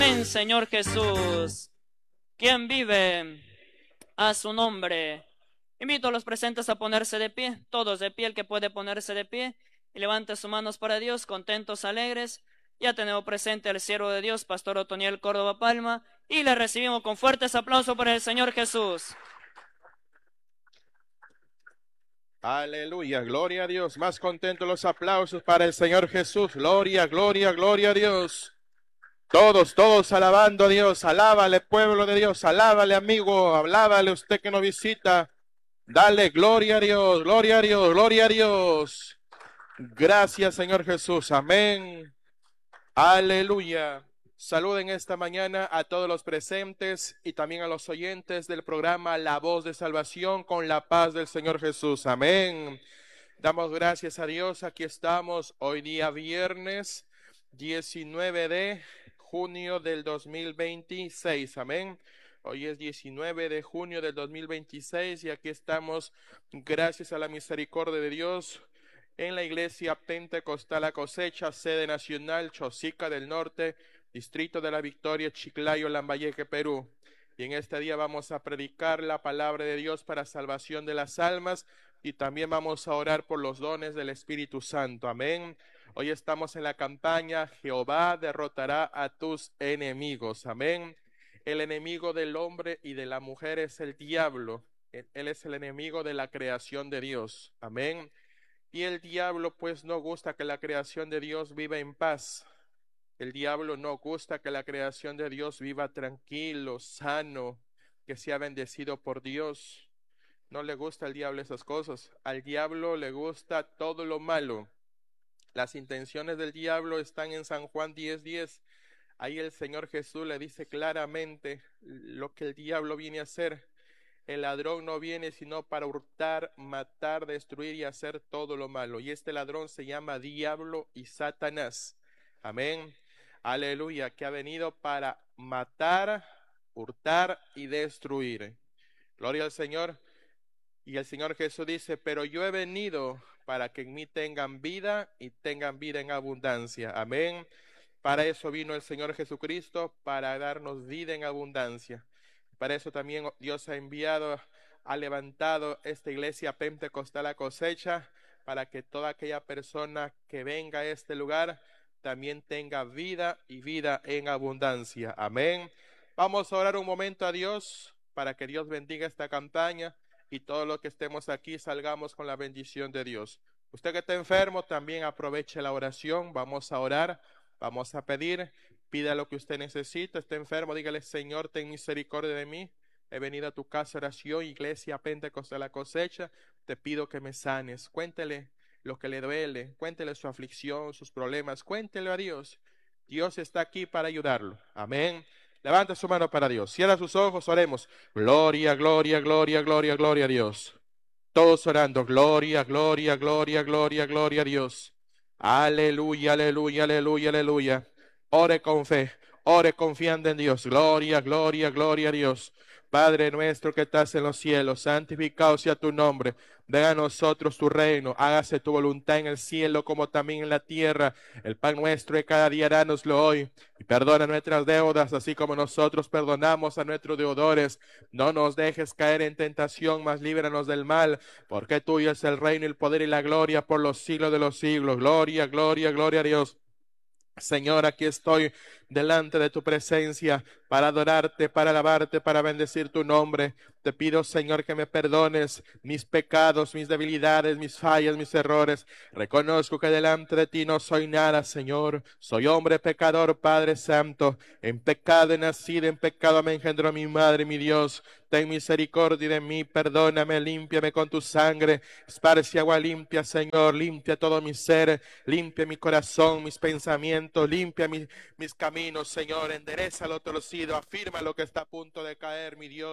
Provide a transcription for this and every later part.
Amén, Señor Jesús. ¿Quién vive? A su nombre. Invito a los presentes a ponerse de pie, todos de pie, el que puede ponerse de pie, y levante sus manos para Dios, contentos, alegres. Ya tenemos presente al siervo de Dios, Pastor Otoniel Córdoba Palma, y le recibimos con fuertes aplausos por el Señor Jesús. Aleluya, gloria a Dios. Más contentos los aplausos para el Señor Jesús. Gloria, gloria, gloria a Dios. Todos alabando a Dios. Alábale, pueblo de Dios. Alábale, amigo. Alábale usted que nos visita. Dale gloria a Dios, gloria a Dios, gloria a Dios. Gracias, Señor Jesús. Amén. Aleluya. Saluden esta mañana a todos los presentes y también a los oyentes del programa La Voz de Salvación con la paz del Señor Jesús. Amén. Damos gracias a Dios. Aquí estamos hoy día viernes 19 de junio del 2026. Amén. Hoy es 19 de junio del 2026 y aquí estamos gracias a la misericordia de Dios en la Iglesia Pentecostal La Cosecha, sede nacional, Chosica del Norte, Distrito de la Victoria, Chiclayo, Lambayeque, Perú. Y en este día vamos a predicar la palabra de Dios para salvación de las almas y también vamos a orar por los dones del Espíritu Santo. Amén. Hoy estamos en la campaña Jehová derrotará a tus enemigos. Amén. El enemigo del hombre y de la mujer es el diablo. Él es el enemigo de la creación de Dios. Amén. Y el diablo pues no gusta que la creación de Dios viva en paz. El diablo no gusta que la creación de Dios viva tranquilo, sano, que sea bendecido por Dios. No le gusta al diablo esas cosas. Al diablo le gusta todo lo malo. Las intenciones del diablo están en San Juan 10:10. Ahí el Señor Jesús le dice claramente lo que el diablo viene a hacer. El ladrón no viene sino para hurtar, matar, destruir y hacer todo lo malo. Y este ladrón se llama diablo y Satanás. Amén. Aleluya, que ha venido para matar, hurtar y destruir. Gloria al Señor. Y el Señor Jesús dice, pero yo he venido para que en mí tengan vida y tengan vida en abundancia. Amén. Para eso vino el Señor Jesucristo, para darnos vida en abundancia. Para eso también Dios ha levantado esta iglesia Pentecostal La Cosecha, para que toda aquella persona que venga a este lugar también tenga vida y vida en abundancia. Amén. Vamos a orar un momento a Dios para que Dios bendiga esta campaña y todos los que estemos aquí salgamos con la bendición de Dios. Usted que está enfermo también aproveche la oración. Vamos a orar, vamos a pedir. Pida lo que usted necesita. Está enfermo, dígale, Señor, ten misericordia de mí. He venido a tu casa oración, iglesia Pentecostal La Cosecha. Te pido que me sanes. Cuéntele lo que le duele. Cuéntele su aflicción, sus problemas. Cuéntele a Dios. Dios está aquí para ayudarlo. Amén. Levanta su mano para Dios. Cierra sus ojos, oremos. Gloria, gloria, gloria, gloria, gloria a Dios. Todos orando. Gloria, gloria, gloria, gloria, gloria a Dios. Aleluya, aleluya, aleluya, aleluya. Ore con fe, ore confiando en Dios. Gloria, gloria, gloria a Dios. Padre nuestro que estás en los cielos, santificado sea tu nombre. Venga a nosotros tu reino, hágase tu voluntad en el cielo como también en la tierra. El pan nuestro de cada día dánoslo hoy. Y perdona nuestras deudas, así como nosotros perdonamos a nuestros deudores. No nos dejes caer en tentación, mas líbranos del mal, porque tuyo es el reino, el poder y la gloria por los siglos de los siglos. Gloria, gloria, gloria a Dios. Señor, aquí estoy delante de tu presencia para adorarte, para alabarte, para bendecir tu nombre. Te pido, Señor, que me perdones mis pecados, mis debilidades, mis fallas, mis errores. Reconozco que delante de ti no soy nada, Señor. Soy hombre pecador, Padre Santo. En pecado he nacido, en pecado me engendró mi madre, mi Dios. Ten misericordia de mí, perdóname, límpiame con tu sangre. Esparce agua limpia, Señor, limpia todo mi ser, limpia mi corazón, mis pensamientos, limpia mis caminos, Señor. Endereza lo torcido, afirma lo que está a punto de caer, mi Dios.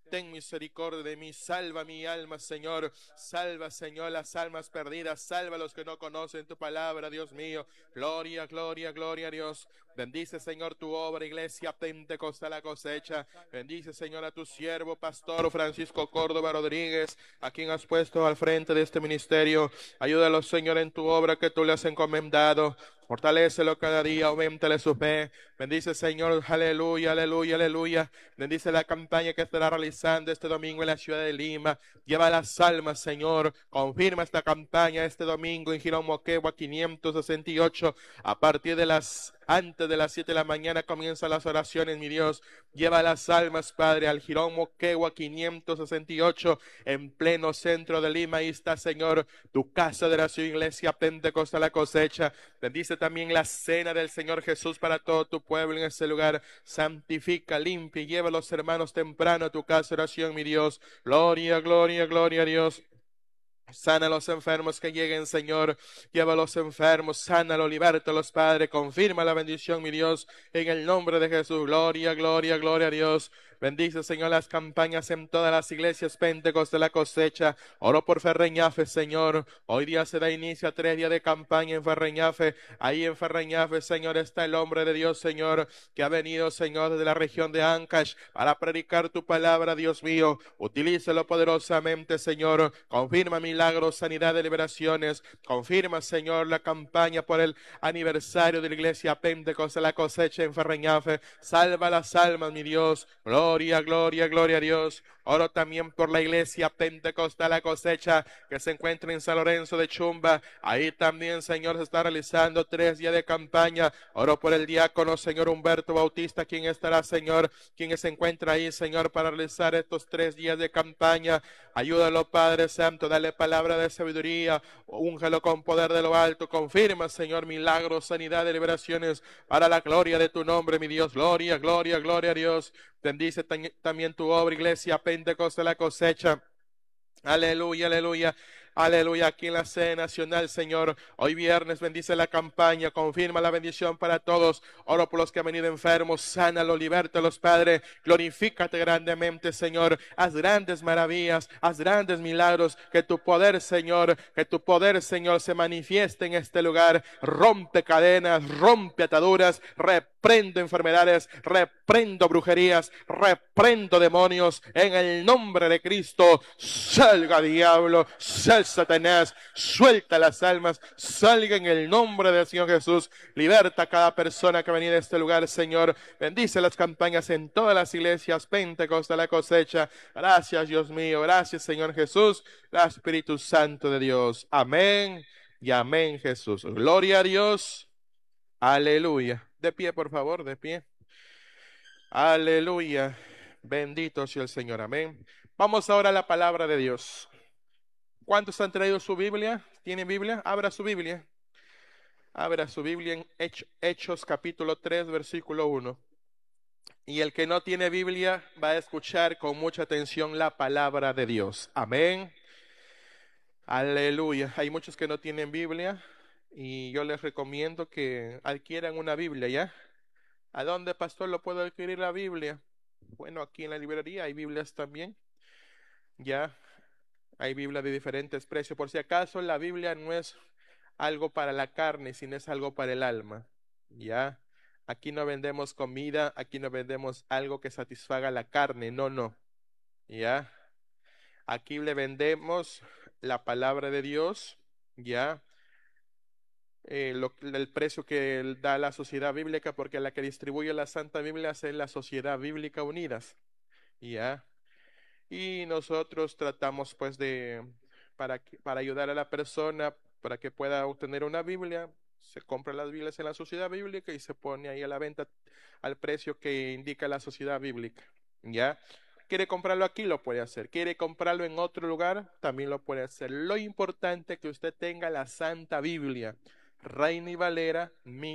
ten misericordia de mí, salva mi alma, Señor, salva, Señor, las almas perdidas, salva a los que no conocen tu palabra, Dios mío, gloria, gloria, gloria a Dios. Bendice, Señor, tu obra, Iglesia Pentecostal La Cosecha. Bendice, Señor, a tu siervo, Pastor Francisco Córdoba Rodríguez, a quien has puesto al frente de este ministerio. Ayúdalo, Señor, en tu obra que tú le has encomendado. Fortalécelo cada día, aumentale su fe. Bendice, Señor, aleluya, aleluya, aleluya. Bendice la campaña que estará realizando este domingo en la ciudad de Lima. Lleva las almas, Señor. Confirma esta campaña este domingo en Girón Moquegua 568. A partir de antes de las 7 de la mañana comienzan las oraciones, mi Dios. Lleva las almas, Padre, al Girón Moquegua 568, en pleno centro de Lima. Ahí está, Señor, tu casa de oración, Iglesia Pentecostal La Cosecha. Bendice también la cena del Señor Jesús para todo tu pueblo en ese lugar. Santifica, limpia y lleva a los hermanos temprano a tu casa de oración, mi Dios. Gloria, gloria, gloria a Dios. Sana a los enfermos que lleguen, Señor. Lleva a los enfermos, sánalo, libértalos, Padre. Confirma la bendición, mi Dios, en el nombre de Jesús. Gloria, gloria, gloria a Dios. Bendice, Señor, las campañas en todas las iglesias Pentecostal de La Cosecha. Oro por Ferreñafe, Señor. Hoy día se da inicio a 3 días de campaña en Ferreñafe. Ahí en Ferreñafe, Señor, está el hombre de Dios, Señor, que ha venido, Señor, desde la región de Ancash para predicar tu palabra, Dios mío. Utilícelo poderosamente, Señor. Confirma milagros, sanidad de liberaciones. Confirma, Señor, la campaña por el aniversario de la iglesia Pentecostal La Cosecha en Ferreñafe. Salva las almas, mi Dios. Gloria, gloria, gloria a Dios. Oro también por la iglesia Pentecostal La Cosecha que se encuentra en San Lorenzo de Chumba. Ahí también, Señor, se está realizando 3 días de campaña. Oro por el diácono, Señor Humberto Bautista, quien estará, Señor, quien se encuentra ahí, Señor, para realizar estos 3 días de campaña. Ayúdalo, Padre Santo, dale palabra de sabiduría, úngelo con poder de lo alto. Confirma, Señor, milagros, sanidad y liberaciones para la gloria de tu nombre, mi Dios. Gloria, gloria, gloria a Dios. Bendice también tu obra, Iglesia Pentecostal La Cosecha. Aleluya, aleluya. Aleluya, aquí en la sede nacional, Señor. Hoy viernes bendice la campaña, confirma la bendición para todos. Oro por los que han venido enfermos, sánalo, libértalos, Padre. Glorifícate grandemente, Señor. Haz grandes maravillas, haz grandes milagros. Que tu poder, Señor, se manifieste en este lugar. Rompe cadenas, rompe ataduras, reprendo enfermedades, reprendo brujerías, reprendo demonios. En el nombre de Cristo, salga diablo, salga Satanás, suelta las almas, salga en el nombre del Señor Jesús. Liberta a cada persona que ha venido a este lugar, Señor. Bendice las campañas en todas las iglesias Pentecostal La Cosecha. Gracias, Dios mío. Gracias, Señor Jesús. Gracias, Espíritu Santo de Dios. Amén y amén, Jesús. Gloria a Dios. Aleluya. De pie, por favor, de pie. Aleluya. Bendito sea el Señor. Amén. Vamos ahora a la palabra de Dios. ¿Cuántos han traído su Biblia? ¿Tienen Biblia? Abra su Biblia. Abra su Biblia en Hechos capítulo 3, versículo 1. Y el que no tiene Biblia va a escuchar con mucha atención la palabra de Dios. Amén. Aleluya. Hay muchos que no tienen Biblia y yo les recomiendo que adquieran una Biblia, ¿ya? ¿A dónde, pastor, lo puedo adquirir la Biblia? Bueno, aquí en la librería hay Biblias también. Ya, hay Biblia de diferentes precios. Por si acaso, la Biblia no es algo para la carne, sino es algo para el alma. Ya, aquí no vendemos comida, aquí no vendemos algo que satisfaga la carne, no, no. Ya, aquí le vendemos la palabra de Dios, ya, el precio que da la Sociedad Bíblica, porque la que distribuye la Santa Biblia es la Sociedad Bíblica Unidas, ya. Y nosotros tratamos pues para ayudar a la persona, para que pueda obtener una Biblia, se compra las Biblias en la Sociedad Bíblica y se pone ahí a la venta al precio que indica la Sociedad Bíblica, ¿ya? ¿Quiere comprarlo aquí? Lo puede hacer. ¿Quiere comprarlo en otro lugar? También lo puede hacer. Lo importante es que usted tenga la Santa Biblia, Reina y Valera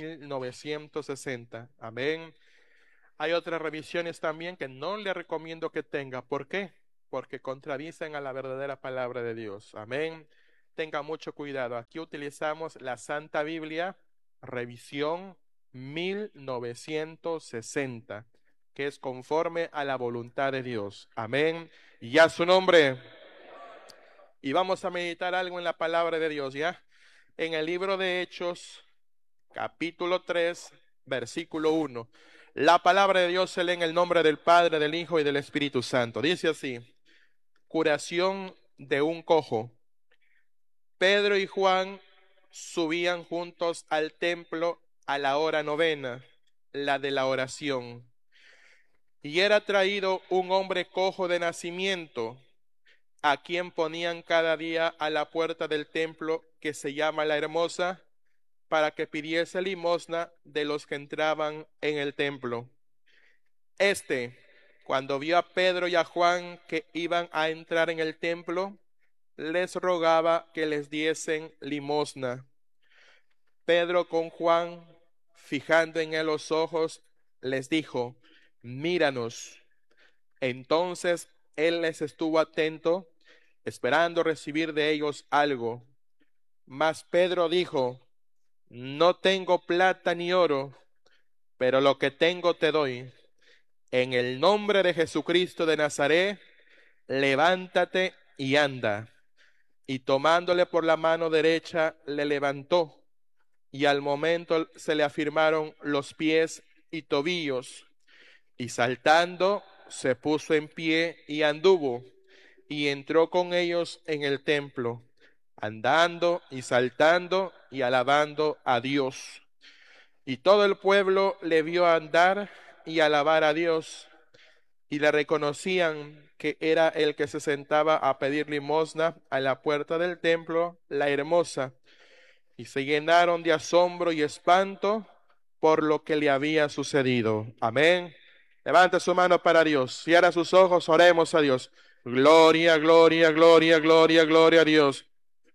1960. Amén. Hay otras revisiones también que no le recomiendo que tenga. ¿Por qué? Porque contradicen a la verdadera palabra de Dios. Amén. Tenga mucho cuidado. Aquí utilizamos la Santa Biblia, revisión 1960. que es conforme a la voluntad de Dios. Amén. Y a su nombre. Y vamos a meditar algo en la palabra de Dios, ¿ya? En el libro de Hechos, capítulo 3, versículo 1. La palabra de Dios se lee en el nombre del Padre, del Hijo y del Espíritu Santo. Dice así: curación de un cojo. Pedro y Juan subían juntos al templo a la hora novena, la de la oración. Y era traído un hombre cojo de nacimiento, a quien ponían cada día a la puerta del templo que se llama La Hermosa, para que pidiese limosna de los que entraban en el templo. Cuando vio a Pedro y a Juan que iban a entrar en el templo, les rogaba que les diesen limosna. Pedro con Juan, fijando en él los ojos, les dijo: míranos. Entonces él les estuvo atento, esperando recibir de ellos algo. Mas Pedro dijo: no tengo plata ni oro, pero lo que tengo te doy. En el nombre de Jesucristo de Nazaret, levántate y anda. Y tomándole por la mano derecha, le levantó, y al momento se le afirmaron los pies y tobillos, y saltando se puso en pie y anduvo, y entró con ellos en el templo, andando y saltando y alabando a Dios. Y todo el pueblo le vio andar y alabar a Dios, y le reconocían que era el que se sentaba a pedir limosna a la puerta del templo, La Hermosa, y se llenaron de asombro y espanto por lo que le había sucedido. Amén. Levante su mano para Dios, cierra sus ojos, oremos a Dios. Gloria, gloria, gloria, gloria, gloria a Dios.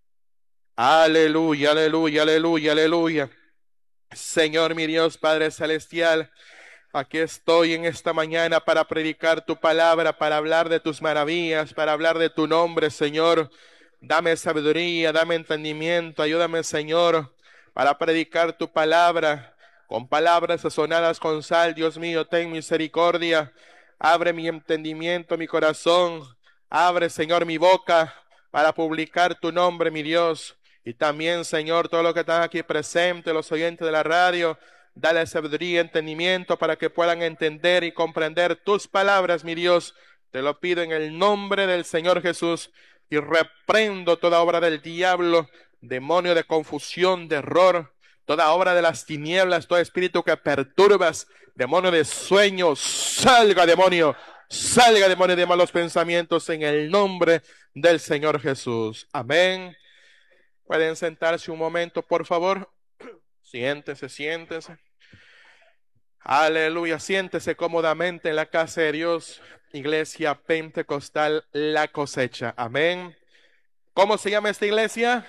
Aleluya, aleluya, aleluya, aleluya. Señor mi Dios, Padre Celestial, aquí estoy en esta mañana para predicar tu palabra, para hablar de tus maravillas, para hablar de tu nombre, Señor. Dame sabiduría, dame entendimiento, ayúdame, Señor, para predicar tu palabra, con palabras sazonadas con sal. Dios mío, ten misericordia. Abre mi entendimiento, mi corazón. Abre, Señor, mi boca para publicar tu nombre, mi Dios. Y también, Señor, todos los que están aquí presentes, los oyentes de la radio, dale sabiduría y entendimiento para que puedan entender y comprender tus palabras, mi Dios. Te lo pido en el nombre del Señor Jesús, y reprendo toda obra del diablo, demonio de confusión, de error, toda obra de las tinieblas, todo espíritu que perturbas, demonio de sueños, salga demonio de malos pensamientos en el nombre del Señor Jesús. Amén. Pueden sentarse un momento, por favor. Siéntese, siéntese. Aleluya, siéntese cómodamente en la casa de Dios, Iglesia Pentecostal La Cosecha. Amén. ¿Cómo se llama esta iglesia?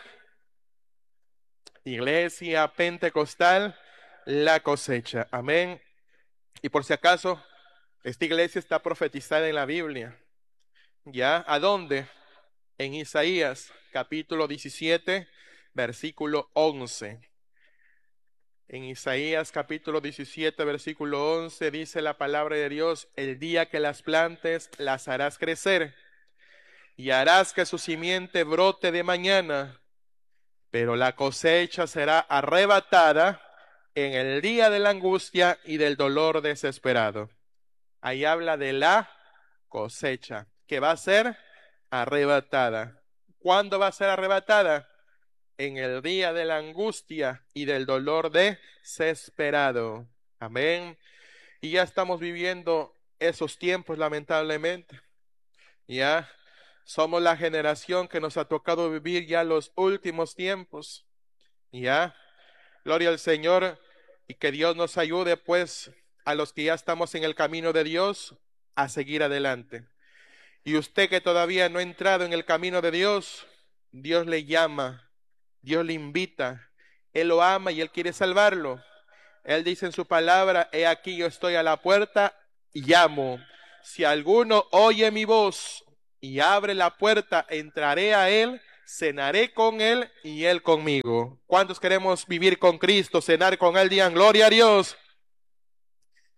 Iglesia Pentecostal La Cosecha. Amén. Y por si acaso, esta iglesia está profetizada en la Biblia. ¿Ya? ¿A dónde? En Isaías, capítulo 17, versículo 11. En Isaías capítulo 17, versículo 11, dice la palabra de Dios: el día que las plantes, las harás crecer, y harás que su simiente brote de mañana, pero la cosecha será arrebatada en el día de la angustia y del dolor desesperado. Ahí habla de la cosecha, que va a ser arrebatada. ¿Cuándo va a ser arrebatada? En el día de la angustia y del dolor desesperado. Amén. Y ya estamos viviendo esos tiempos, lamentablemente. Ya somos la generación que nos ha tocado vivir ya los últimos tiempos. Ya, gloria al Señor, y que Dios nos ayude, pues, a los que ya estamos en el camino de Dios, a seguir adelante. Y usted que todavía no ha entrado en el camino de Dios, Dios le llama, Dios le invita, Él lo ama y Él quiere salvarlo. Él dice en su palabra: he aquí yo estoy a la puerta y llamo. Si alguno oye mi voz y abre la puerta, entraré a Él, cenaré con Él y Él conmigo. ¿Cuántos queremos vivir con Cristo, cenar con Él? Digan gloria a Dios.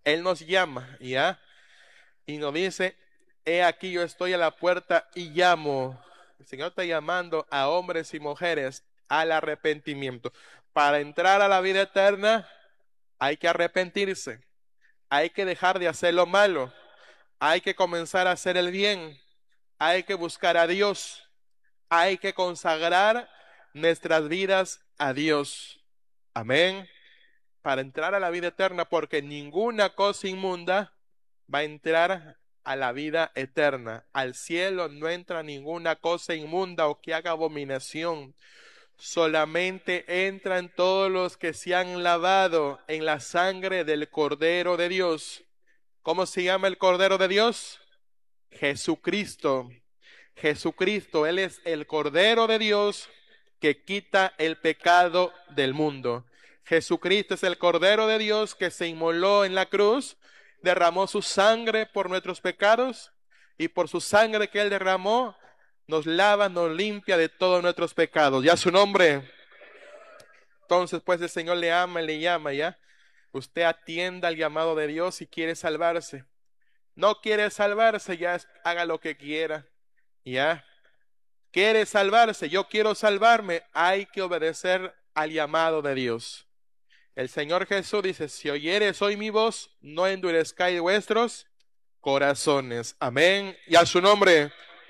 Él nos llama, ¿ya? Y nos dice, he aquí yo estoy a la puerta y llamo. El Señor está llamando a hombres y mujeres al arrepentimiento. Para entrar a la vida eterna hay que arrepentirse, hay que dejar de hacer lo malo, hay que comenzar a hacer el bien, hay que buscar a Dios, hay que consagrar nuestras vidas a Dios. Amén. Para entrar a la vida eterna, porque ninguna cosa inmunda va a entrar a la vida eterna. Al cielo no entra ninguna cosa inmunda o que haga abominación. Solamente entran todos los que se han lavado en la sangre del Cordero de Dios. ¿Cómo se llama el Cordero de Dios? Jesucristo. Jesucristo, Él es el Cordero de Dios que quita el pecado del mundo. Jesucristo es el Cordero de Dios que se inmoló en la cruz, derramó su sangre por nuestros pecados y por su sangre que Él derramó nos lava, nos limpia de todos nuestros pecados. Ya su nombre. Entonces, pues el Señor le ama y le llama, ¿ya? Usted atienda al llamado de Dios si quiere salvarse. No quiere salvarse, ya haga lo que quiera, ¿ya? Quiere salvarse, yo quiero salvarme, hay que obedecer al llamado de Dios. El Señor Jesús dice, si oyeres hoy mi voz, no endurezcáis vuestros corazones. Amén. Y a su nombre.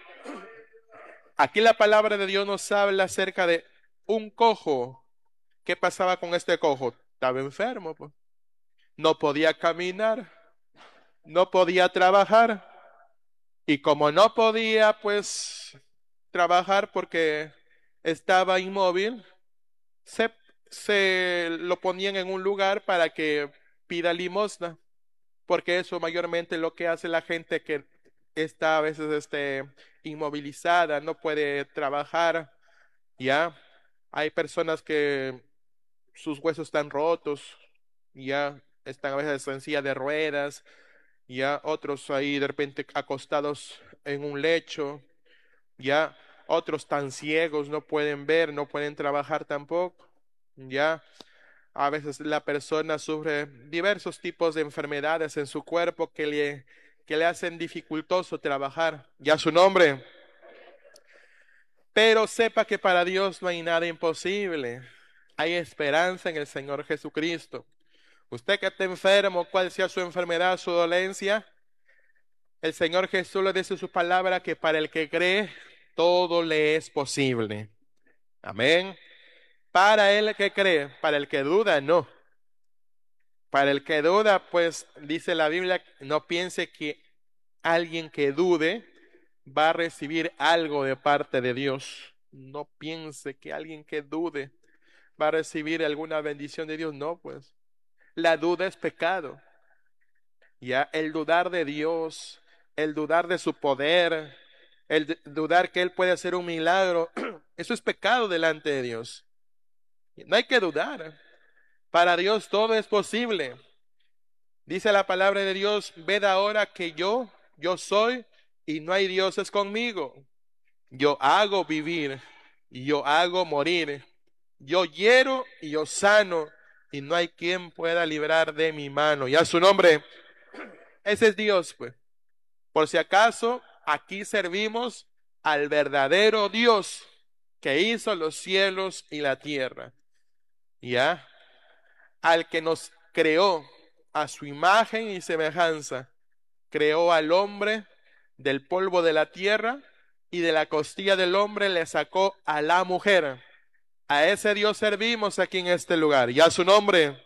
Aquí la palabra de Dios nos habla acerca de un cojo. ¿Qué pasaba con este cojo? Estaba enfermo, pues. No podía caminar, no podía trabajar. Y como no podía, pues, trabajar porque estaba inmóvil, se, se lo ponían en un lugar para que pida limosna, porque eso mayormente es lo que hace la gente que está a veces inmovilizada, no puede trabajar, ya. Hay personas que sus huesos están rotos, ya están a veces en silla de ruedas, ya otros ahí de repente acostados en un lecho, ya otros tan ciegos, no pueden ver, no pueden trabajar tampoco, ya a veces la persona sufre diversos tipos de enfermedades en su cuerpo que le hacen dificultoso trabajar, ya su nombre. Pero sepa que para Dios no hay nada imposible. Hay esperanza en el Señor Jesucristo. Usted que está enfermo, cual sea su enfermedad, su dolencia, el Señor Jesús le dice su palabra que para el que cree, todo le es posible. Amén. Para el que cree, para el que duda, no. Para el que duda, pues dice la Biblia, no piense que alguien que dude va a recibir algo de parte de Dios. No piense que alguien que dude va a recibir alguna bendición de Dios. No, pues. La duda es pecado. Ya, el dudar de Dios, el dudar de su poder, dudar que Él puede hacer un milagro, eso es pecado delante de Dios. No hay que dudar. Para Dios todo es posible. Dice la palabra de Dios, ved ahora que yo soy y no hay dioses conmigo. Yo hago vivir y yo hago morir. Yo hiero y yo sano y no hay quien pueda librar de mi mano. Y a su nombre, ese es Dios, pues. Por si acaso, aquí servimos al verdadero Dios que hizo los cielos y la tierra. ¿Ya? Al que nos creó a su imagen y semejanza. Creó al hombre del polvo de la tierra y de la costilla del hombre le sacó a la mujer. A ese Dios servimos aquí en este lugar. Y a su nombre.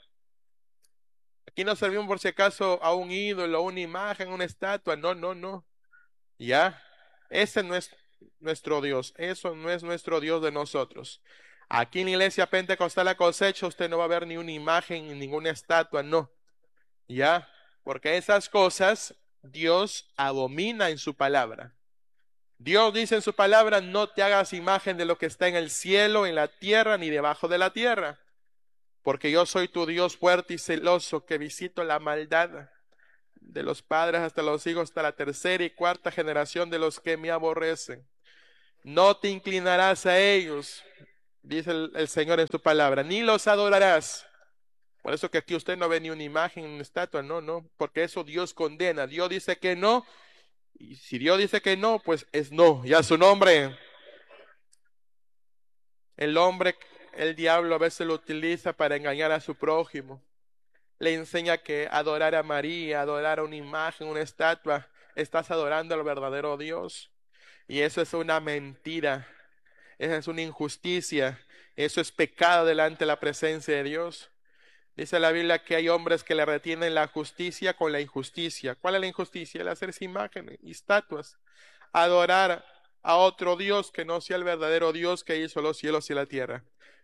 Aquí no servimos por si acaso a un ídolo, a una imagen, a una estatua. No, no, no. ¿Ya? Ese no es nuestro Dios, eso no es nuestro Dios de nosotros. Aquí en la iglesia Pentecostal La Cosecha usted no va a ver ni una imagen ni ninguna estatua, no. ¿Ya? Porque esas cosas Dios abomina en su palabra. Dios dice en su palabra, no te hagas imagen de lo que está en el cielo, en la tierra, ni debajo de la tierra. Porque yo soy tu Dios fuerte y celoso que visito la maldad de los padres hasta los hijos, hasta la tercera y cuarta generación de los que me aborrecen. No te inclinarás a ellos, dice el Señor en su palabra, ni los adorarás. Por eso que aquí usted no ve ni una imagen, una estatua, no, no, porque eso Dios condena. Dios dice que no, y si Dios dice que no, pues es no. Y a su nombre, el hombre, el diablo a veces lo utiliza para engañar a su prójimo. Le enseña que adorar a María, adorar a una imagen, una estatua, estás adorando al verdadero Dios. Y eso es una mentira, esa es una injusticia, eso es pecado delante de la presencia de Dios. Dice la Biblia que hay hombres que le retienen la justicia con la injusticia. ¿Cuál es la injusticia? El hacerse imágenes y estatuas. Adorar a otro Dios que no sea el verdadero Dios que hizo los cielos y la tierra.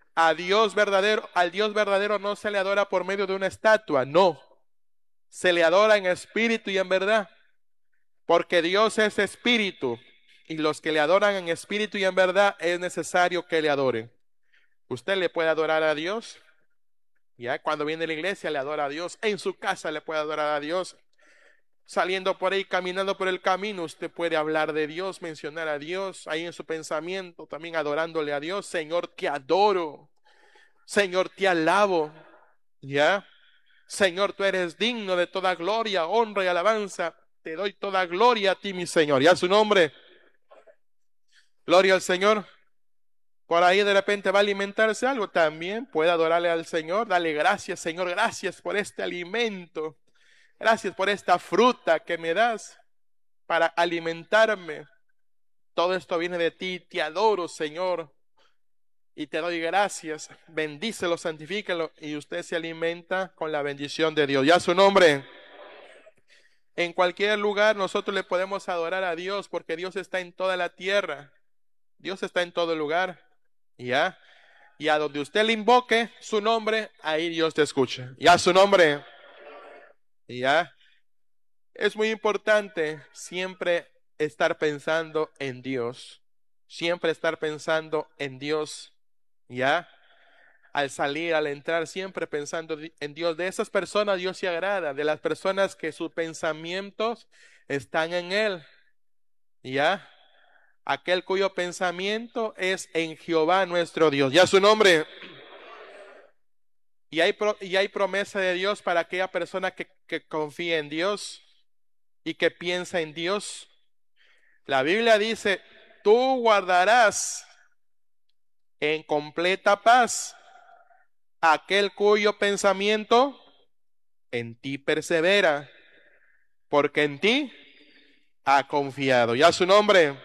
Al Dios verdadero no se le adora por medio de una estatua, no. Se le adora en espíritu y en verdad. Porque Dios es espíritu. Y los que le adoran en espíritu y en verdad es necesario que le adoren. ¿Usted le puede adorar a Dios? Ya cuando viene a la iglesia le adora a Dios, en su casa le puede adorar a Dios, saliendo por ahí, caminando por el camino, usted puede hablar de Dios, mencionar a Dios, ahí en su pensamiento, también adorándole a Dios. Señor, te adoro, Señor, te alabo, ya, Señor, tú eres digno de toda gloria, honra y alabanza, te doy toda gloria a ti, mi Señor, y a su nombre, gloria al Señor. Por ahí de repente va a alimentarse algo, también puede adorarle al Señor, dale gracias, Señor, gracias por este alimento. Gracias por esta fruta que me das para alimentarme. Todo esto viene de ti. Te adoro, Señor, y te doy gracias. Bendícelo, santifícalo, y usted se alimenta con la bendición de Dios. Ya su nombre. En cualquier lugar nosotros le podemos adorar a Dios porque Dios está en toda la tierra. Dios está en todo lugar. ¿Ya? Y a donde usted le invoque su nombre, ahí Dios te escucha. Ya su nombre. ¿Ya? Es muy importante siempre estar pensando en Dios, siempre estar pensando en Dios, ¿ya? Al salir, al entrar, siempre pensando en Dios. De esas personas Dios se agrada, de las personas que sus pensamientos están en Él, ¿ya? Aquel cuyo pensamiento es en Jehová nuestro Dios, ya su nombre. Y hay promesa de Dios para aquella persona que confía en Dios y que piensa en Dios. La Biblia dice, tú guardarás en completa paz aquel cuyo pensamiento en ti persevera, porque en ti ha confiado. Ya su nombre.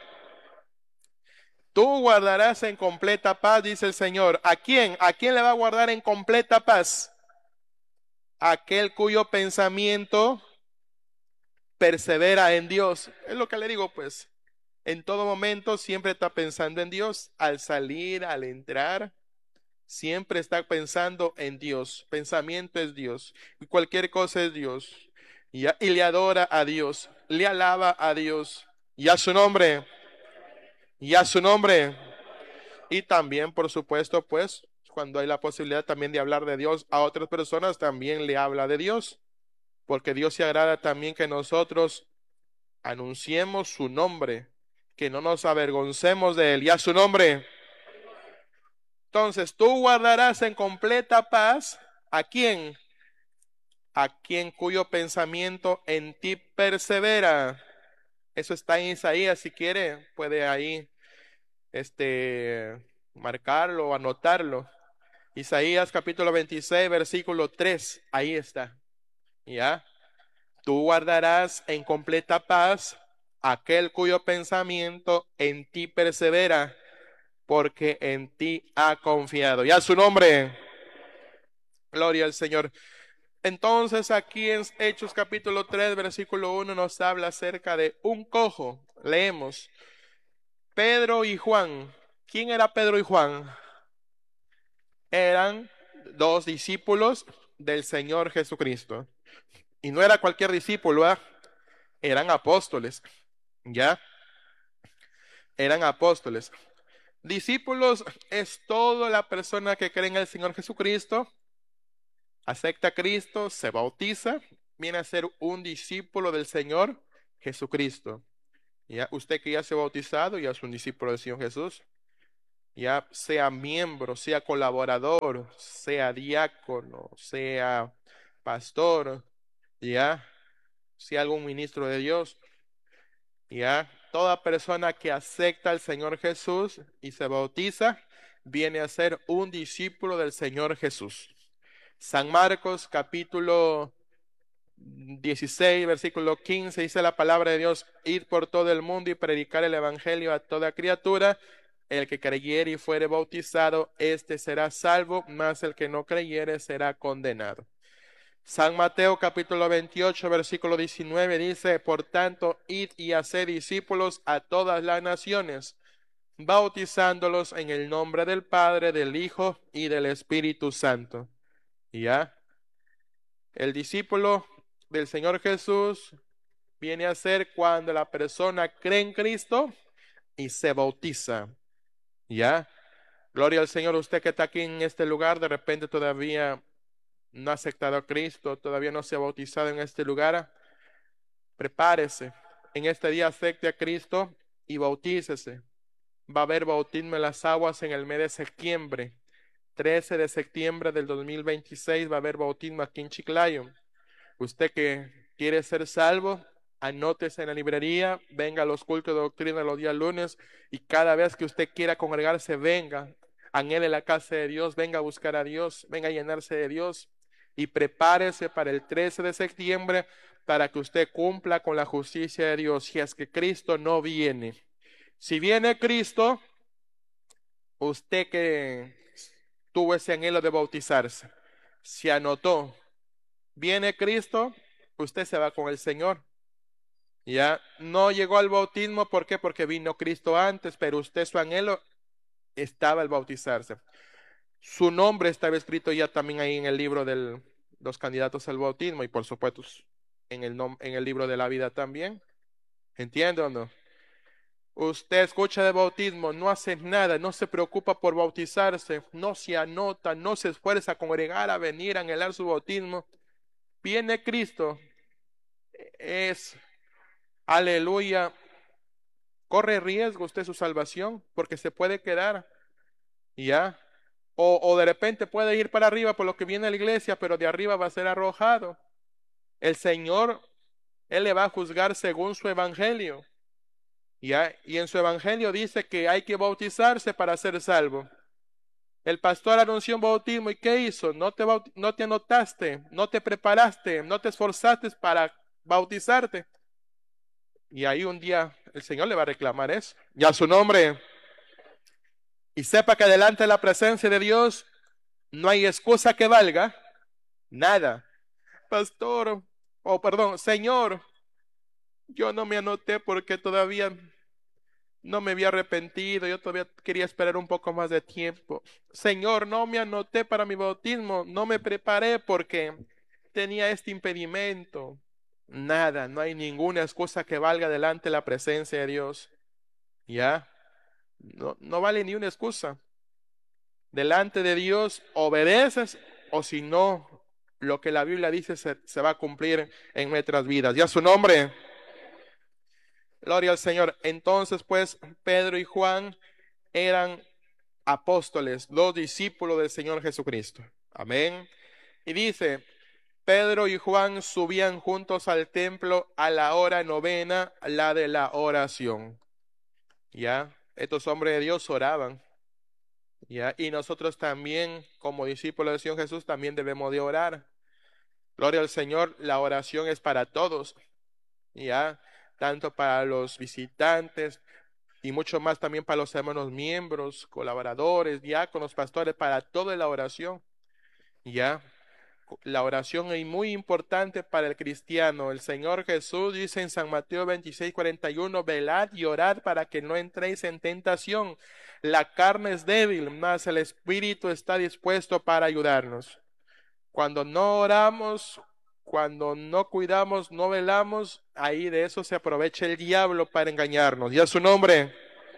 Tú guardarás en completa paz, dice el Señor. ¿A quién? ¿A quién le va a guardar en completa paz? Aquel cuyo pensamiento persevera en Dios. Es lo que le digo, pues. En todo momento siempre está pensando en Dios, al salir, al entrar. Siempre está pensando en Dios. Pensamiento es Dios. Y cualquier cosa es Dios. Y le adora a Dios. Le alaba a Dios. Y a su nombre. Y a su nombre. Y también, por supuesto, pues, cuando hay la posibilidad también de hablar de Dios a otras personas, también le habla de Dios. Porque Dios se agrada también que nosotros anunciemos su nombre. Que no nos avergoncemos de él. Y a su nombre. Entonces, tú guardarás en completa paz ¿a quién? A quien cuyo pensamiento en ti persevera. Eso está en Isaías, si quiere, puede ahí marcarlo o anotarlo. Isaías capítulo 26, versículo 3, ahí está. ¿Ya? Tú guardarás en completa paz aquel cuyo pensamiento en ti persevera, porque en ti ha confiado. Ya su nombre. Gloria al Señor. Entonces aquí en Hechos capítulo 3 versículo 1 nos habla acerca de un cojo. Leemos. Pedro y Juan. ¿Quién era Pedro y Juan? Eran dos discípulos del Señor Jesucristo. Y no era cualquier discípulo, ¿eh? Eran apóstoles. ¿Ya? Eran apóstoles. Discípulos es toda la persona que cree en el Señor Jesucristo, acepta a Cristo, se bautiza, viene a ser un discípulo del Señor Jesucristo. ¿Ya? Usted que ya se ha bautizado, ya es un discípulo del Señor Jesús. ya sea miembro, sea colaborador, sea diácono, sea pastor, ya sea algún ministro de Dios, ya toda persona que acepta al Señor Jesús y se bautiza, viene a ser un discípulo del Señor Jesús. San Marcos capítulo 16, versículo 15, dice la palabra de Dios: id por todo el mundo y predicar el evangelio a toda criatura. El que creyere y fuere bautizado, éste será salvo, mas el que no creyere será condenado. San Mateo capítulo 28, versículo 19 dice: por tanto, id y haced discípulos a todas las naciones, bautizándolos en el nombre del Padre, del Hijo y del Espíritu Santo. Y ya, el discípulo del Señor Jesús viene a ser cuando la persona cree en Cristo y se bautiza. ¿Ya? Gloria al Señor. Usted que está aquí en este lugar, de repente todavía no ha aceptado a Cristo, todavía no se ha bautizado en este lugar, prepárese. En este día acepte a Cristo y bautícese. Va a haber bautismo en las aguas en el mes de septiembre. 13 de septiembre del 2026 va a haber bautismo aquí en Chiclayo. Usted que quiere ser salvo, anótese en la librería, venga a los cultos de doctrina los días lunes, y cada vez que usted quiera congregarse, venga, anhele la casa de Dios, venga a buscar a Dios, venga a llenarse de Dios, y prepárese para el 13 de septiembre para que usted cumpla con la justicia de Dios, si es que Cristo no viene. Si viene Cristo, usted que tuvo ese anhelo de bautizarse, se anotó, viene Cristo, usted se va con el Señor. Ya no llegó al bautismo, ¿por qué? Porque vino Cristo antes, pero usted, su anhelo estaba el bautizarse. Su nombre estaba escrito ya también ahí en el libro de los candidatos al bautismo, y por supuesto en el libro de la vida también. ¿Entiende o no? Usted escucha de bautismo, no hace nada, no se preocupa por bautizarse, no se anota, no se esfuerza a congregar, a venir, a anhelar su bautismo. Viene Cristo, es, aleluya, corre riesgo usted su salvación, porque se puede quedar, ¿ya? O de repente puede ir para arriba por lo que viene a la iglesia, pero de arriba va a ser arrojado. El Señor, Él le va a juzgar según su evangelio, ¿ya? Y en su evangelio dice que hay que bautizarse para ser salvo. El pastor anunció un bautismo, ¿y qué hizo? No te anotaste, no te preparaste, no te esforzaste para bautizarte. Y ahí un día el Señor le va a reclamar eso. Y a su nombre. Y sepa que delante de la presencia de Dios no hay excusa que valga nada. Pastor, perdón, Señor, yo no me anoté porque todavía no me había arrepentido, yo todavía quería esperar un poco más de tiempo. Señor, no me anoté para mi bautismo, no me preparé porque tenía este impedimento. Nada, no hay ninguna excusa que valga delante de la presencia de Dios. ¿Ya? No vale ni una excusa. Delante de Dios obedeces, o si no, lo que la Biblia dice se va a cumplir en nuestras vidas. Ya su nombre. Gloria al Señor. Entonces, pues, Pedro y Juan eran apóstoles, los discípulos del Señor Jesucristo. Amén. Y dice: Pedro y Juan subían juntos al templo a la hora novena, la de la oración. Ya, estos hombres de Dios oraban. Ya, y nosotros también, como discípulos del Señor Jesús, también debemos de orar. Gloria al Señor, la oración es para todos. Ya, tanto para los visitantes y mucho más también para los hermanos miembros, colaboradores, diáconos, pastores, para toda la oración. Ya, la oración es muy importante para el cristiano. El Señor Jesús dice en San Mateo 26:41: velad y orad para que no entréis en tentación. La carne es débil, mas el espíritu está dispuesto para ayudarnos. Cuando no oramos, cuando no cuidamos, no velamos, ahí de eso se aprovecha el diablo para engañarnos. Y a su nombre.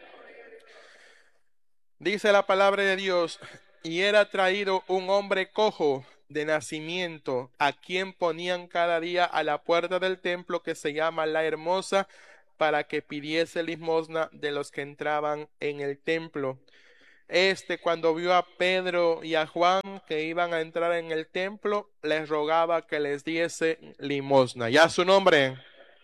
Dice la palabra de Dios: y era traído un hombre cojo de nacimiento, a quien ponían cada día a la puerta del templo, que se llama La Hermosa, para que pidiese limosna de los que entraban en el templo. Cuando vio a Pedro y a Juan que iban a entrar en el templo, les rogaba que les diese limosna. ¿Ya su nombre?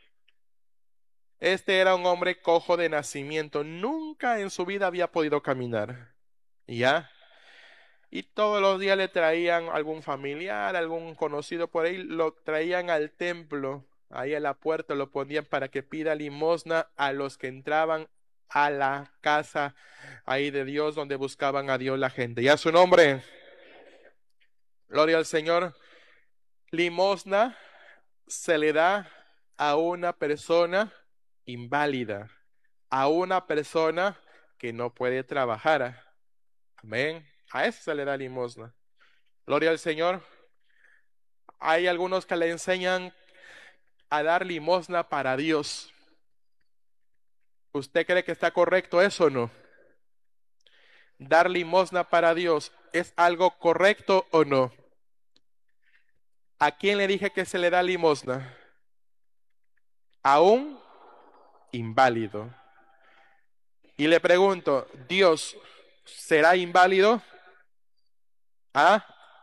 Este era un hombre cojo de nacimiento, nunca en su vida había podido caminar. ¿Ya? Y todos los días le traían algún familiar, algún conocido por ahí, lo traían al templo, ahí a la puerta lo ponían para que pida limosna a los que entraban a la casa ahí de Dios, donde buscaban a Dios la gente. ¿Ya su nombre? Gloria al Señor. Limosna se le da a una persona inválida, a una persona que no puede trabajar. Amén. A eso se le da limosna. Gloria al Señor. Hay algunos que le enseñan a dar limosna para Dios. ¿Usted cree que está correcto eso o no? Dar limosna para Dios, ¿es algo correcto o no? ¿A quién le dije que se le da limosna? A un inválido. Y le pregunto, ¿Dios será inválido? ¿Ah?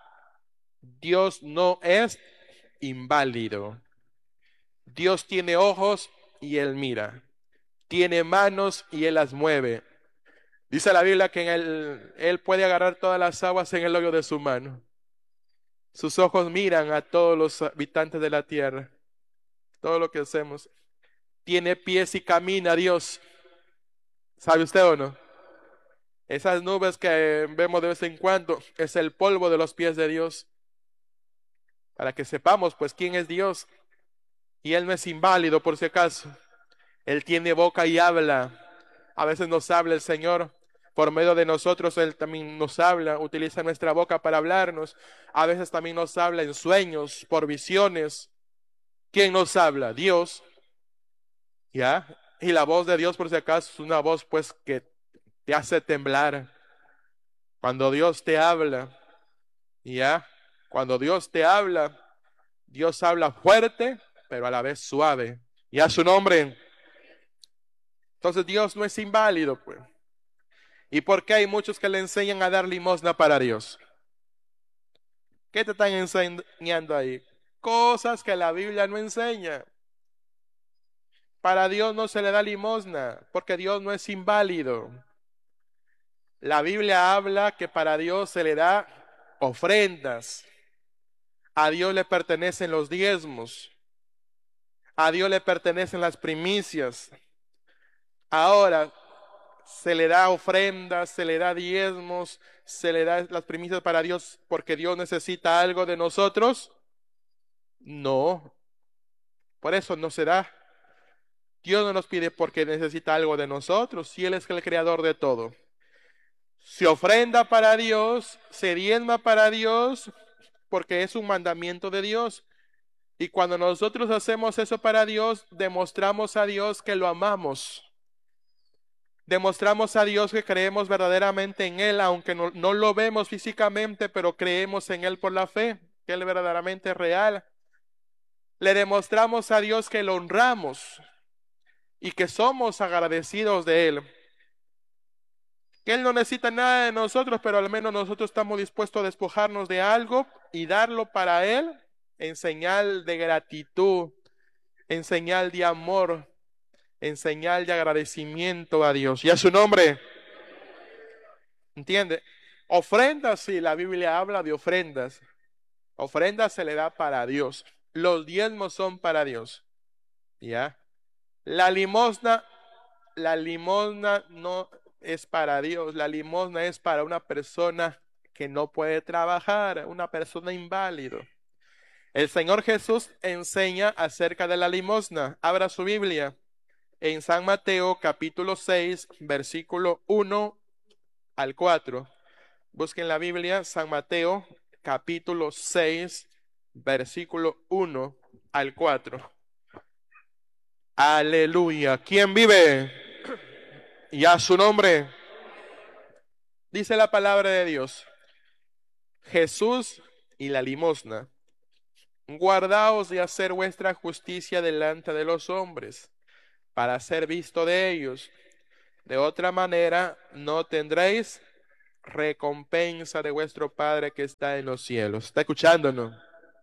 Dios no es inválido. Dios tiene ojos y Él mira. Tiene manos y Él las mueve. Dice la Biblia que Él puede agarrar todas las aguas en el hoyo de su mano. Sus ojos miran a todos los habitantes de la tierra. Todo lo que hacemos. Tiene pies y camina Dios. ¿Sabe usted o no? Esas nubes que vemos de vez en cuando es el polvo de los pies de Dios. Para que sepamos pues quién es Dios. Y Él no es inválido por si acaso. Él tiene boca y habla. A veces nos habla el Señor. Por medio de nosotros Él también nos habla. Utiliza nuestra boca para hablarnos. A veces también nos habla en sueños, por visiones. ¿Quién nos habla? Dios. ¿Ya? Y la voz de Dios por si acaso es una voz pues que te hace temblar. Cuando Dios te habla. ¿Ya? Cuando Dios te habla. Dios habla fuerte, pero a la vez suave. Y a su nombre. Entonces Dios no es inválido, pues. ¿Y por qué hay muchos que le enseñan a dar limosna para Dios? ¿Qué te están enseñando ahí? Cosas que la Biblia no enseña. Para Dios no se le da limosna, porque Dios no es inválido. La Biblia habla que para Dios se le da ofrendas. A Dios le pertenecen los diezmos. A Dios le pertenecen las primicias. Ahora, se le da ofrendas, se le da diezmos, se le da las primicias para Dios porque Dios necesita algo de nosotros. No, por eso no se da. Dios no nos pide porque necesita algo de nosotros, si Él es el creador de todo. Se ofrenda para Dios, se diezma para Dios, porque es un mandamiento de Dios. Y cuando nosotros hacemos eso para Dios, demostramos a Dios que lo amamos. Demostramos a Dios que creemos verdaderamente en Él, aunque no lo vemos físicamente, pero creemos en Él por la fe, que Él verdaderamente es real. Le demostramos a Dios que lo honramos y que somos agradecidos de Él. Que Él no necesita nada de nosotros, pero al menos nosotros estamos dispuestos a despojarnos de algo y darlo para Él en señal de gratitud, en señal de amor, en señal de agradecimiento a Dios. Y a su nombre. ¿Entiende? Ofrendas, sí, la Biblia habla de ofrendas. Ofrendas se le da para Dios. Los diezmos son para Dios. ¿Ya? La limosna no es para Dios. La limosna es para una persona que no puede trabajar, una persona inválido. El Señor Jesús enseña acerca de la limosna. Abra su Biblia en San Mateo capítulo 6, versículo 1 al 4. Busquen la Biblia, San Mateo, capítulo 6, versículo 1 al 4. Aleluya. ¿Quién vive? Y a su nombre. Dice la palabra de Dios. Jesús y la limosna. Guardaos de hacer vuestra justicia delante de los hombres, para ser visto de ellos. De otra manera no tendréis recompensa de vuestro Padre que está en los cielos. ¿Está escuchándonos?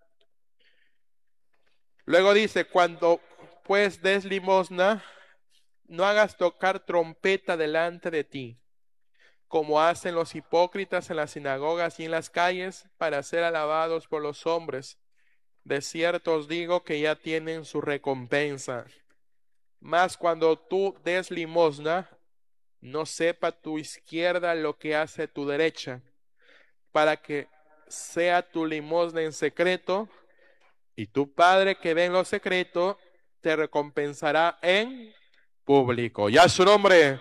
Luego dice, cuando pues des limosna, no hagas tocar trompeta delante de ti, como hacen los hipócritas en las sinagogas y en las calles, para ser alabados por los hombres. De cierto os digo que ya tienen su recompensa. Mas cuando tú des limosna, no sepa tu izquierda lo que hace tu derecha, para que sea tu limosna en secreto, y tu Padre que ve en lo secreto te recompensará en público. Ya su nombre.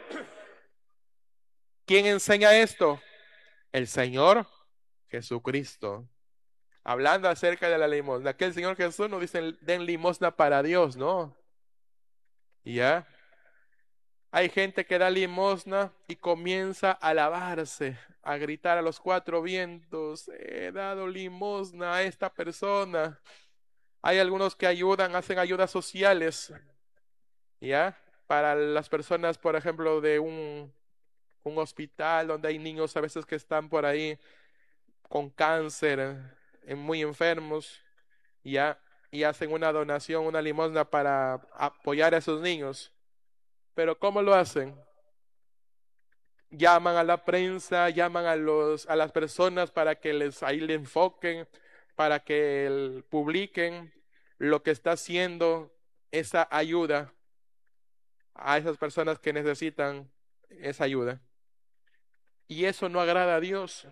¿Quién enseña esto? El Señor Jesucristo. Hablando acerca de la limosna, que el Señor Jesús nos dice, den limosna para Dios, ¿no? Ya. Hay gente que da limosna y comienza a alabarse, a gritar a los cuatro vientos, he dado limosna a esta persona. Hay algunos que ayudan, hacen ayudas sociales, ¿ya? Para las personas, por ejemplo, de un hospital donde hay niños a veces que están por ahí con cáncer, muy enfermos, ¿ya? Y hacen una donación, una limosna para apoyar a esos niños. Pero ¿cómo lo hacen? Llaman a la prensa, llaman a las personas para que ahí le enfoquen, para que publiquen lo que está haciendo esa ayuda a esas personas que necesitan esa ayuda. Y eso no agrada a Dios.